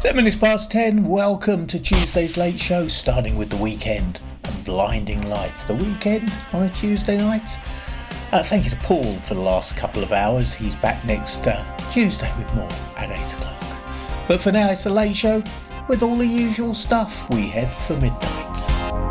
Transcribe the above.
10 minutes past 10, welcome to Tuesday's Late Show, starting with The Weeknd and Blinding Lights. The Weeknd on a Tuesday night. Thank you to Paul for the last couple of hours. He's back next Tuesday with more at 8 o'clock. But for now, it's The Late Show with all the usual stuff. We head for midnight.